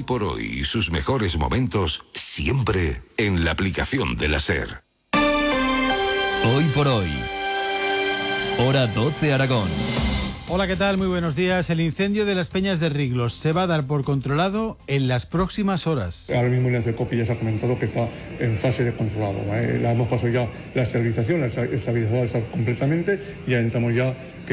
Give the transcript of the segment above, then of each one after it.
por hoy y sus mejores momentos siempre en la aplicación de la SER. Hoy por hoy. Hora 12 Aragón. Hola, ¿qué tal? Muy buenos días. El incendio de las Peñas de Riglos se va a dar por controlado en las próximas horas. Ahora mismo en el CECOPI ya se ha comentado que está en fase de controlado. La hemos pasado ya la esterilización, la estabilizada está completamente y ya entramos ya que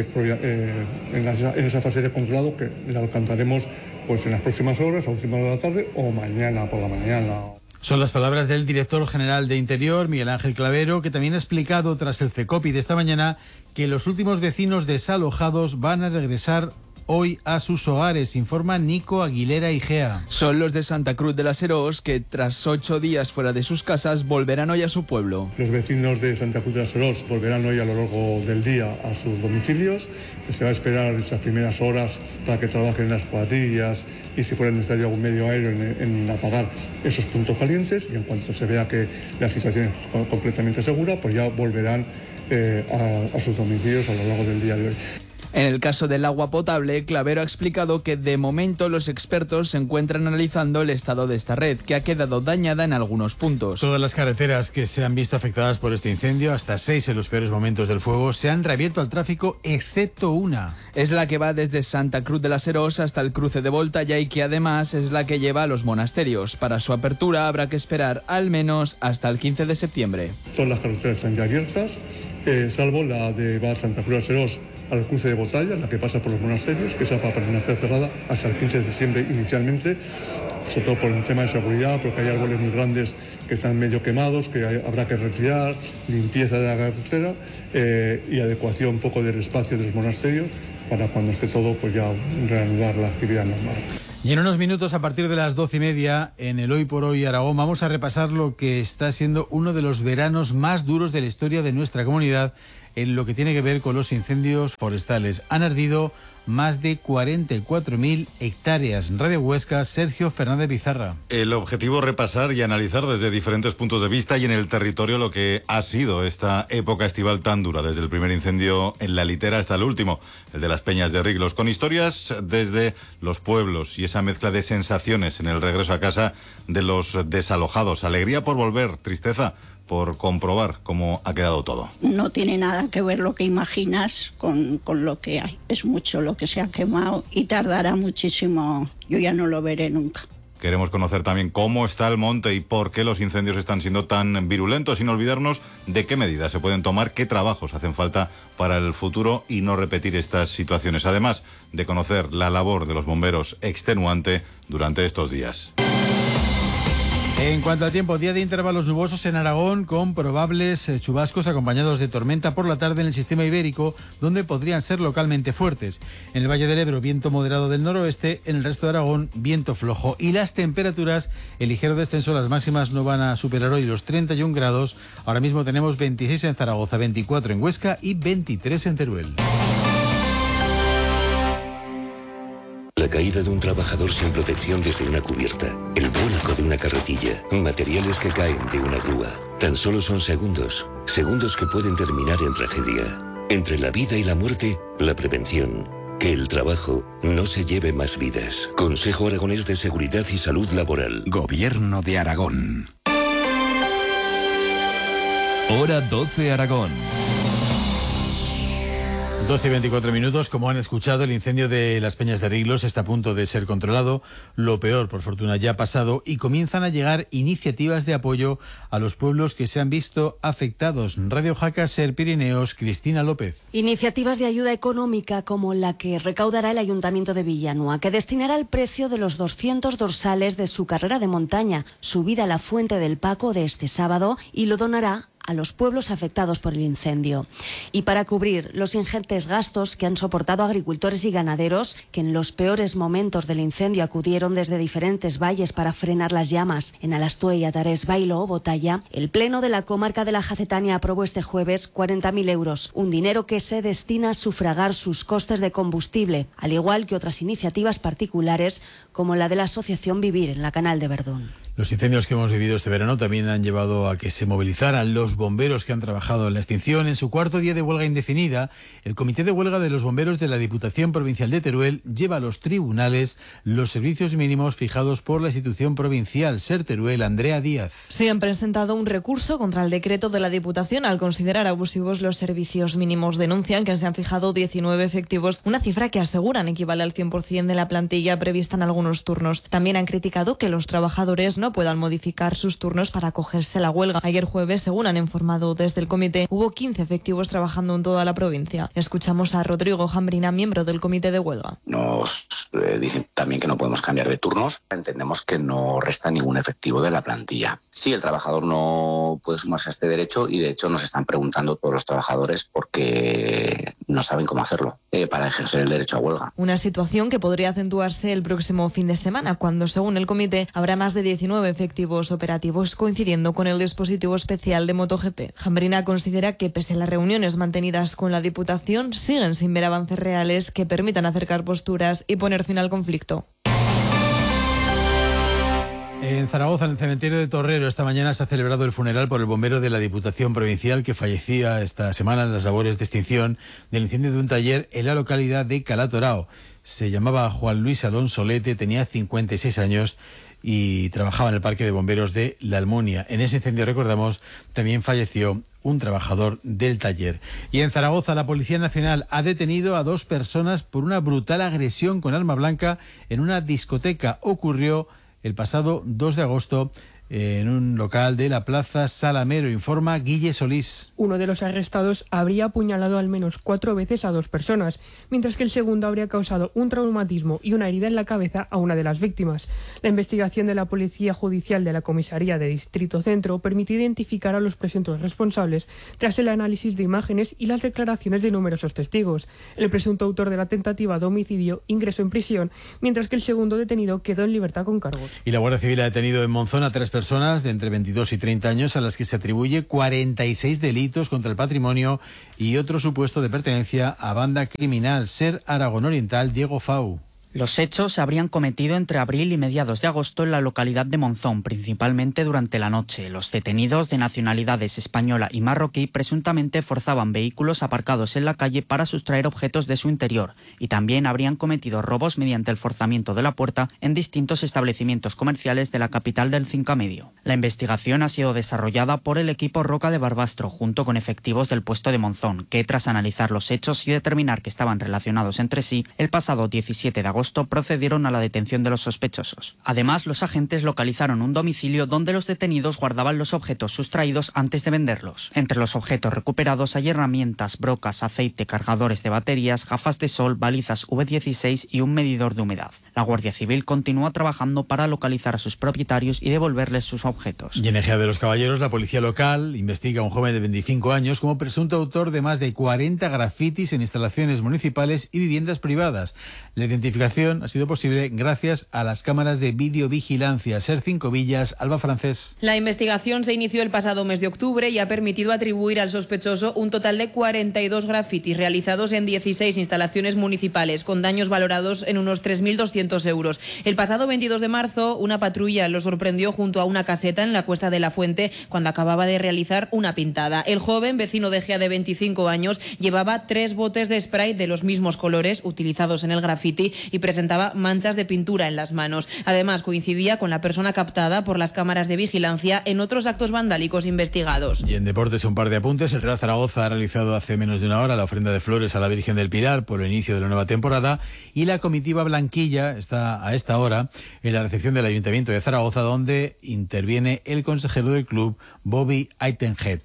en esa fase de controlado que la alcanzaremos pues en las próximas horas, a última hora de la tarde o mañana por la mañana. Son las palabras del director general de Interior, Miguel Ángel Clavero, que también ha explicado tras el CECOPI de esta mañana que los últimos vecinos desalojados van a regresar hoy a sus hogares, informa Nico Aguilera Igea. Son los de Santa Cruz de la Serós que tras 8 días fuera de sus casas volverán hoy a su pueblo. Los vecinos de Santa Cruz de la Serós volverán hoy a lo largo del día a sus domicilios. Se va a esperar estas primeras horas para que trabajen las cuadrillas y si fuera necesario algún medio aéreo en apagar esos puntos calientes, y en cuanto se vea que la situación es completamente segura, pues ya volverán a sus domicilios a lo largo del día de hoy. En el caso del agua potable, Clavero ha explicado que de momento los expertos se encuentran analizando el estado de esta red, que ha quedado dañada en algunos puntos. Todas las carreteras que se han visto afectadas por este incendio, hasta 6 en los peores momentos del fuego, se han reabierto al tráfico excepto una. Es la que va desde Santa Cruz de la Serós hasta el cruce de Voltaya y que además es la que lleva a los monasterios. Para su apertura habrá que esperar al menos hasta el 15 de septiembre. Todas las carreteras están ya abiertas, salvo la de Santa Cruz de la Serós al cruce de Voltaya, la que pasa por los monasterios, que esa va a permanecer cerrada hasta el 15 de septiembre inicialmente, sobre todo por un tema de seguridad, porque hay árboles muy grandes que están medio quemados, que habrá que retirar, limpieza de la carretera y adecuación un poco del espacio de los monasterios para cuando esté todo, pues ya reanudar la actividad normal. Y en unos minutos, a partir de las 12:30, en el Hoy por Hoy Aragón, vamos a repasar lo que está siendo uno de los veranos más duros de la historia de nuestra comunidad en lo que tiene que ver con los incendios forestales. Han ardido más de 44.000 hectáreas. Radio Huesca, Sergio Fernández Pizarra. El objetivo es repasar y analizar desde diferentes puntos de vista y en el territorio lo que ha sido esta época estival tan dura, desde el primer incendio en La Litera hasta el último, el de las Peñas de Riglos, con historias desde los pueblos y esa mezcla de sensaciones en el regreso a casa de los desalojados. Alegría por volver, tristeza por comprobar cómo ha quedado todo. No tiene nada que ver lo que imaginas con lo que hay. Es mucho lo que se ha quemado y tardará muchísimo. Yo ya no lo veré nunca. Queremos conocer también cómo está el monte y por qué los incendios están siendo tan virulentos, sin olvidarnos de qué medidas se pueden tomar, qué trabajos hacen falta para el futuro y no repetir estas situaciones. Además de conocer la labor de los bomberos extenuante durante estos días. En cuanto al tiempo, día de intervalos nubosos en Aragón con probables chubascos acompañados de tormenta por la tarde en el sistema ibérico, donde podrían ser localmente fuertes. En el Valle del Ebro, viento moderado del noroeste, en el resto de Aragón, viento flojo. Y las temperaturas, el ligero descenso, las máximas no van a superar hoy los 31 grados. Ahora mismo tenemos 26 en Zaragoza, 24 en Huesca y 23 en Teruel. La caída de un trabajador sin protección desde una cubierta, el vuelco de una carretilla, materiales que caen de una grúa. Tan solo son segundos, segundos que pueden terminar en tragedia. Entre la vida y la muerte, la prevención. Que el trabajo no se lleve más vidas. Consejo Aragonés de Seguridad y Salud Laboral. Gobierno de Aragón. Hora 12 Aragón. 12 y 24 minutos. Como han escuchado, el incendio de las Peñas de Riglos está a punto de ser controlado. Lo peor, por fortuna, ya ha pasado y comienzan a llegar iniciativas de apoyo a los pueblos que se han visto afectados. Radio Jaca, Ser Pirineos, Cristina López. Iniciativas de ayuda económica como la que recaudará el Ayuntamiento de Villanueva, que destinará el precio de los 200 dorsales de su carrera de montaña, subida a la Fuente del Paco de este sábado, y lo donará a los pueblos afectados por el incendio. Y para cubrir los ingentes gastos que han soportado agricultores y ganaderos que en los peores momentos del incendio acudieron desde diferentes valles para frenar las llamas en Alastue y Atarés, Bailo o Botalla, el Pleno de la Comarca de la Jacetania aprobó este jueves 40.000 euros, un dinero que se destina a sufragar sus costes de combustible, al igual que otras iniciativas particulares como la de la Asociación Vivir en la Canal de Verdún. Los incendios que hemos vivido este verano también han llevado a que se movilizaran los bomberos que han trabajado en la extinción. En su cuarto día de huelga indefinida, el Comité de Huelga de los Bomberos de la Diputación Provincial de Teruel lleva a los tribunales los servicios mínimos fijados por la institución provincial. Ser Teruel, Andrea Díaz. Se han presentado un recurso contra el decreto de la Diputación al considerar abusivos los servicios mínimos. Denuncian que se han fijado 19 efectivos, una cifra que aseguran equivale al 100% de la plantilla prevista en algunos turnos. También han criticado que los trabajadores no puedan modificar sus turnos para acogerse a la huelga. Ayer jueves, según han informado desde el comité, hubo 15 efectivos trabajando en toda la provincia. Escuchamos a Rodrigo Jambrina, miembro del comité de huelga. Nos dicen también que no podemos cambiar de turnos. Entendemos que no resta ningún efectivo de la plantilla. Sí, el trabajador no puede sumarse a este derecho y de hecho nos están preguntando todos los trabajadores porque no saben cómo hacerlo para ejercer el derecho a huelga. Una situación que podría acentuarse el próximo fin de semana, cuando, según el comité, habrá más de 19 efectivos operativos, coincidiendo con el dispositivo especial de MotoGP. Jambrina considera que, pese a las reuniones mantenidas con la Diputación, siguen sin ver avances reales que permitan acercar posturas y poner fin al conflicto. En Zaragoza, en el cementerio de Torrero, esta mañana se ha celebrado el funeral por el bombero de la Diputación Provincial que fallecía esta semana en las labores de extinción del incendio de un taller en la localidad de Calatorao. Se llamaba Juan Luis Alonso Lete, tenía 56 años y trabajaba en el Parque de Bomberos de La Almunia. En ese incendio, recordamos, también falleció un trabajador del taller. Y en Zaragoza, la Policía Nacional ha detenido a 2 personas por una brutal agresión con arma blanca en una discoteca. Ocurrió el pasado 2 de agosto en un local de la Plaza Salamero, informa Guille Solís. Uno de los arrestados habría apuñalado al menos 4 veces a 2 personas, mientras que el segundo habría causado un traumatismo y una herida en la cabeza a una de las víctimas. La investigación de la Policía Judicial de la Comisaría de Distrito Centro permitió identificar a los presuntos responsables tras el análisis de imágenes y las declaraciones de numerosos testigos. El presunto autor de la tentativa de homicidio ingresó en prisión, mientras que el segundo detenido quedó en libertad con cargos. Y la Guardia Civil ha detenido en Monzón a 3 personas de entre 22 y 30 años a las que se atribuye 46 delitos contra el patrimonio y otro supuesto de pertenencia a banda criminal. Ser Aragón Oriental, Diego Fau. Los hechos se habrían cometido entre abril y mediados de agosto en la localidad de Monzón, principalmente durante la noche. Los detenidos, de nacionalidades española y marroquí, presuntamente forzaban vehículos aparcados en la calle para sustraer objetos de su interior y también habrían cometido robos mediante el forzamiento de la puerta en distintos establecimientos comerciales de la capital del Cinca Medio. La investigación ha sido desarrollada por el equipo Roca de Barbastro junto con efectivos del puesto de Monzón, que tras analizar los hechos y determinar que estaban relacionados entre sí, el pasado 17 de agosto procedieron a la detención de los sospechosos. Además, los agentes localizaron un domicilio donde los detenidos guardaban los objetos sustraídos antes de venderlos. Entre los objetos recuperados hay herramientas, brocas, aceite, cargadores de baterías, gafas de sol, balizas V16 y un medidor de humedad. La Guardia Civil continúa trabajando para localizar a sus propietarios y devolverles sus objetos. Y en Ejea de los Caballeros, la policía local investiga a un joven de 25 años como presunto autor de más de 40 grafitis en instalaciones municipales y viviendas privadas. La identificación ha sido posible gracias a las cámaras de videovigilancia. Ser 5 Villas, Alba Francés. La investigación se inició el pasado mes de octubre y ha permitido atribuir al sospechoso un total de 42 grafitis realizados en 16 instalaciones municipales, con daños valorados en unos 3.200 euros. El pasado 22 de marzo, una patrulla lo sorprendió junto a una caseta en la Cuesta de la Fuente cuando acababa de realizar una pintada. El joven, vecino de Ejea de 25 años, llevaba 3 botes de spray de los mismos colores utilizados en el grafiti y presentaba manchas de pintura en las manos. Además, coincidía con la persona captada por las cámaras de vigilancia en otros actos vandálicos investigados. Y en deportes, un par de apuntes. El Real Zaragoza ha realizado hace menos de una hora la ofrenda de flores a la Virgen del Pilar por el inicio de la nueva temporada y la comitiva blanquilla está a esta hora en la recepción del Ayuntamiento de Zaragoza, donde interviene el consejero del club, Bobby Aitenhead.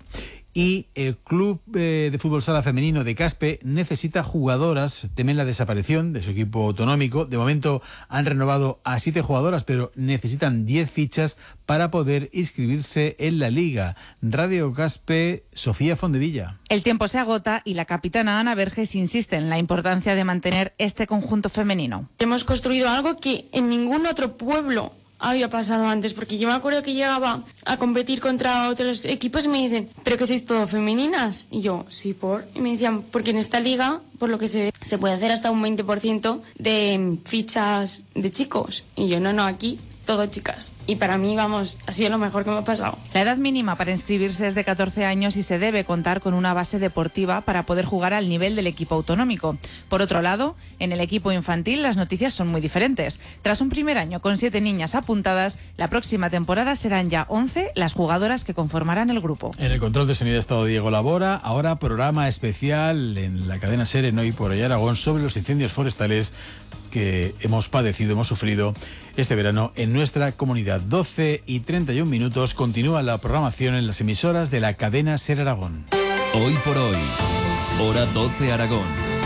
Y el club de fútbol sala femenino de Caspe necesita jugadoras, temen la desaparición de su equipo autonómico. De momento han renovado a 7 jugadoras, pero necesitan 10 fichas para poder inscribirse en la liga. Radio Caspe, Sofía Fondevilla. El tiempo se agota y la capitana Ana Verges insiste en la importancia de mantener este conjunto femenino. Hemos construido algo que en ningún otro pueblo había pasado antes, porque yo me acuerdo que llegaba a competir contra otros equipos y me dicen, ¿pero que sois todo femeninas? Y yo, sí, y me decían, porque en esta liga, por lo que se puede hacer hasta un 20% de fichas de chicos. Y yo, no, aquí, todo chicas. y para mí, vamos, ha sido lo mejor que me ha pasado. La edad mínima para inscribirse es de 14 años y se debe contar con una base deportiva para poder jugar al nivel del equipo autonómico. Por otro lado, en el equipo infantil las noticias son muy diferentes. Tras un primer año con 7 niñas apuntadas, la próxima temporada serán ya 11 las jugadoras que conformarán el grupo. En el control de sonido ha estado Diego Labora. Ahora programa especial en la cadena SER en Hoy por Hoy Aragón sobre los incendios forestales que hemos padecido, hemos sufrido este verano en nuestra comunidad. 12:31. Continúa la programación en las emisoras de la cadena SER Aragón. Hoy por Hoy, hora 12 Aragón.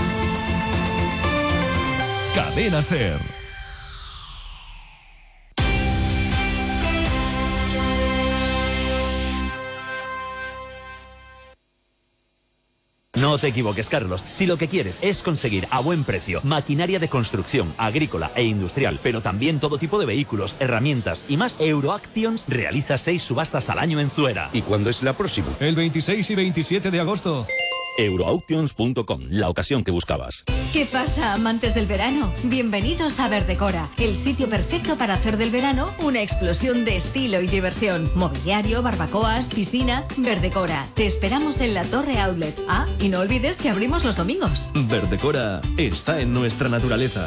Cadena SER. No te equivoques, Carlos. Si lo que quieres es conseguir a buen precio maquinaria de construcción, agrícola e industrial, pero también todo tipo de vehículos, herramientas y más, Euroactions realiza 6 subastas al año en Zuera. ¿Y cuándo es la próxima? El 26 y 27 de agosto. Euroauctions.com, la ocasión que buscabas. ¿Qué pasa, amantes del verano? Bienvenidos a Verdecora, el sitio perfecto para hacer del verano una explosión de estilo y diversión. Mobiliario, barbacoas, piscina. Verdecora, te esperamos en la Torre Outlet. Ah, y no olvides que abrimos los domingos. Verdecora está en nuestra naturaleza.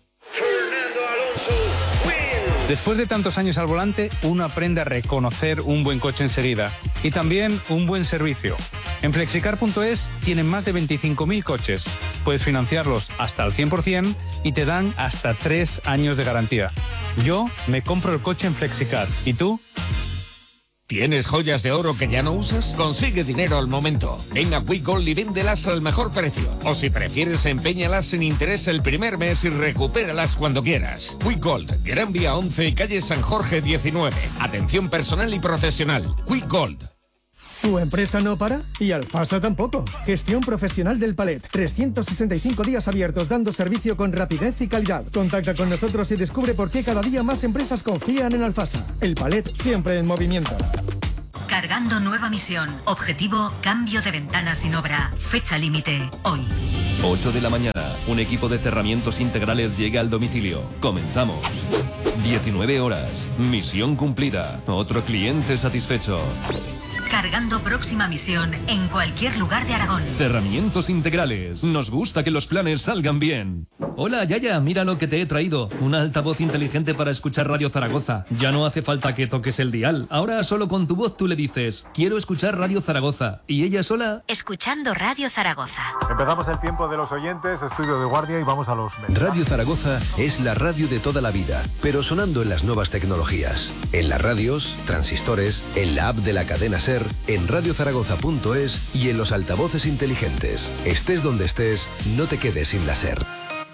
Después de tantos años al volante, uno aprende a reconocer un buen coche enseguida y también un buen servicio. En Flexicar.es tienen más de 25.000 coches. Puedes financiarlos hasta al 100% y te dan hasta 3 años de garantía. Yo me compro el coche en Flexicar. ¿Y tú? ¿Tienes joyas de oro que ya no usas? Consigue dinero al momento. Ven a Quick Gold y véndelas al mejor precio. O si prefieres, empeñalas sin interés el primer mes y recupéralas cuando quieras. Quick Gold, Gran Vía 11 y calle San Jorge 19. Atención personal y profesional. Quick Gold. ¿Tu empresa no para? Y Alfasa tampoco. Gestión profesional del palet. 365 días abiertos dando servicio con rapidez y calidad. Contacta con nosotros y descubre por qué cada día más empresas confían en Alfasa. El palet siempre en movimiento. Cargando nueva misión. Objetivo, cambio de ventanas sin obra. Fecha límite, hoy. 8 de la mañana, un equipo de cerramientos integrales llega al domicilio. Comenzamos. 19 horas, misión cumplida. Otro cliente satisfecho. Cargando próxima misión en cualquier lugar de Aragón. Cerramientos integrales. Nos gusta que los planes salgan bien. Hola, Yaya, mira lo que te he traído. Una altavoz inteligente para escuchar Radio Zaragoza. Ya no hace falta que toques el dial. Ahora solo con tu voz tú le dices, quiero escuchar Radio Zaragoza. Y ella sola... Escuchando Radio Zaragoza. Empezamos el tiempo de los oyentes, estudio de guardia y vamos a los medios. Radio Zaragoza es la radio de toda la vida, pero sonando en las nuevas tecnologías. En las radios, transistores, en la app de la cadena SER, en radiozaragoza.es y en los altavoces inteligentes. Estés donde estés, no te quedes sin la SER.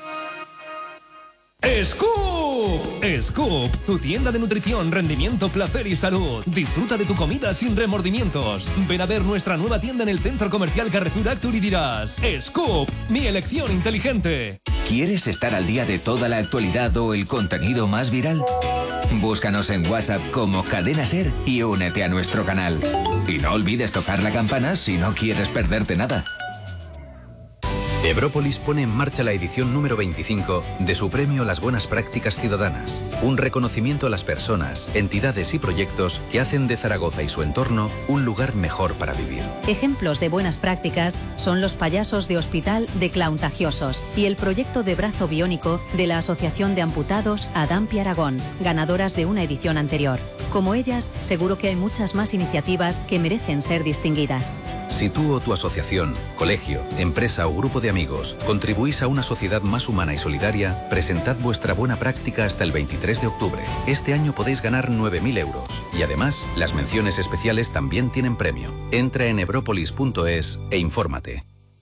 ¡Scoop! Scoop, tu tienda de nutrición, rendimiento, placer y salud. Disfruta de tu comida sin remordimientos. Ven a ver nuestra nueva tienda en el Centro Comercial Carrefour Actur y dirás, Scoop, mi elección inteligente. ¿Quieres estar al día de toda la actualidad o el contenido más viral? Búscanos en WhatsApp como Cadena SER y únete a nuestro canal. Y no olvides tocar la campana si no quieres perderte nada. Ebrópolis pone en marcha la edición número 25 de su premio Las Buenas Prácticas Ciudadanas, un reconocimiento a las personas, entidades y proyectos que hacen de Zaragoza y su entorno un lugar mejor para vivir. Ejemplos de buenas prácticas son los payasos de hospital de Clowntagiosos y el proyecto de brazo biónico de la Asociación de Amputados Adampi Aragón, ganadoras de una edición anterior. Como ellas, seguro que hay muchas más iniciativas que merecen ser distinguidas. Si tú o tu asociación, colegio, empresa o grupo de amigos contribuís a una sociedad más humana y solidaria, presentad vuestra buena práctica hasta el 23 de octubre. Este año podéis ganar 9.000 euros. Y además, las menciones especiales también tienen premio. Entra en ebropolis.es e infórmate.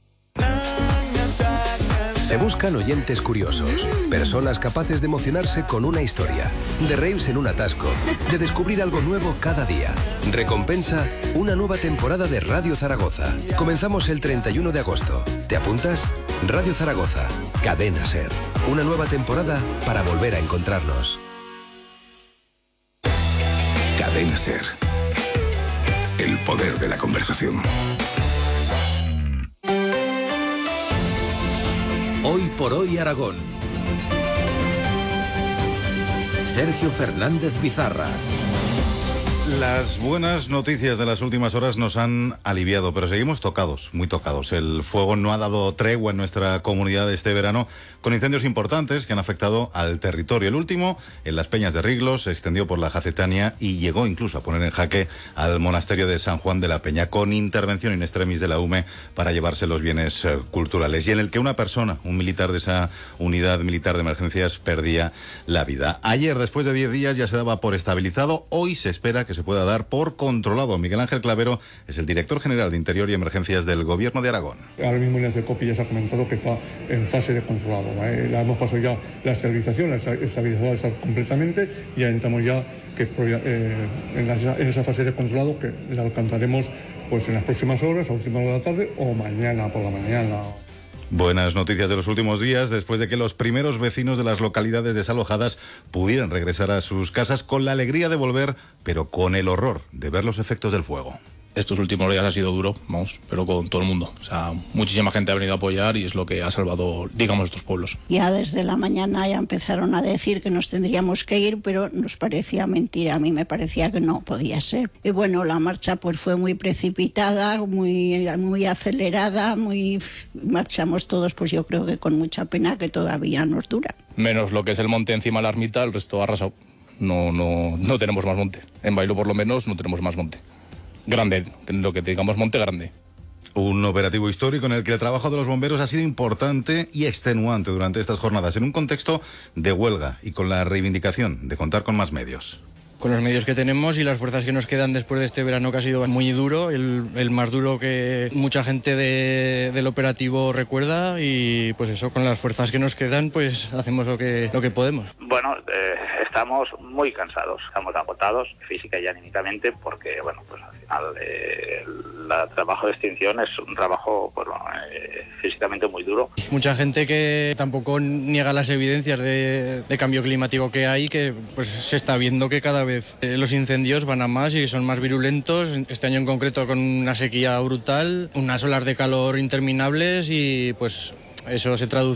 Se buscan oyentes curiosos, personas capaces de emocionarse con una historia, de reírse en un atasco, de descubrir algo nuevo cada día. Recompensa, una nueva temporada de Radio Zaragoza. Comenzamos el 31 de agosto. ¿Te apuntas? Radio Zaragoza, Cadena SER. Una nueva temporada para volver a encontrarnos. Cadena SER. El poder de la conversación. Hoy por Hoy Aragón. Sergio Fernández Pizarra. Las buenas noticias de las últimas horas nos han aliviado, pero seguimos tocados, muy tocados. El fuego no ha dado tregua en nuestra comunidad este verano, con incendios importantes que han afectado al territorio. El último, en las Peñas de Riglos, se extendió por la Jacetania y llegó incluso a poner en jaque al monasterio de San Juan de la Peña, con intervención in extremis de la UME para llevarse los bienes culturales, y en el que una persona, un militar de esa unidad militar de emergencias, perdía la vida. Ayer, después de 10 días, ya se daba por estabilizado. Hoy se espera que se pueda dar por controlado. Miguel Ángel Clavero es el director general de Interior y Emergencias del Gobierno de Aragón. Ahora mismo en el CECOPI ya se ha comentado que está en fase de controlado. La hemos pasado ya la estabilización, la estabilizada está completamente, y ya entramos ya en esa fase de controlado que la alcanzaremos pues en las próximas horas, a última hora de la tarde o mañana por la mañana. Buenas noticias de los últimos días, después de que los primeros vecinos de las localidades desalojadas pudieran regresar a sus casas con la alegría de volver, pero con el horror de ver los efectos del fuego. Estos últimos días ha sido duro, vamos, pero con todo el mundo. O sea, muchísima gente ha venido a apoyar y es lo que ha salvado, digamos, estos pueblos. Ya desde la mañana ya empezaron a decir que nos tendríamos que ir, pero nos parecía mentira. A mí me parecía que no podía ser. Y bueno, la marcha pues fue muy precipitada, muy acelerada, marchamos todos, pues yo creo que con mucha pena, que todavía nos dura. Menos lo que es el monte encima de la ermita, el resto ha arrasado. No tenemos más monte. En Bailo, por lo menos, no tenemos más monte. Grande, lo que digamos monte grande. Un operativo histórico en el que el trabajo de los bomberos ha sido importante y extenuante durante estas jornadas, en un contexto de huelga y con la reivindicación de contar con más medios. Con los medios que tenemos y las fuerzas que nos quedan después de este verano, que ha sido muy duro, el más duro que mucha gente del operativo recuerda, y pues eso, con las fuerzas que nos quedan, pues hacemos lo que podemos. Bueno, estamos muy cansados, estamos agotados física y anímicamente, porque bueno, pues al final el trabajo de extinción es un trabajo físicamente muy duro. Mucha gente que tampoco niega las evidencias de cambio climático que hay, que pues se está viendo que cada vez los incendios van a más y son más virulentos. Este año en concreto con una sequía brutal, unas olas de calor interminables, y pues eso se traduce